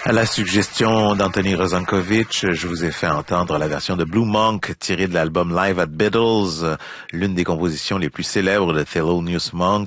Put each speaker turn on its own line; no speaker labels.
À la suggestion d'Anthony Rozankovich, je vous ai fait entendre la version de Blue Monk tirée de l'album Live at Biddles, l'une des compositions les plus célèbres de Thelonious Monk.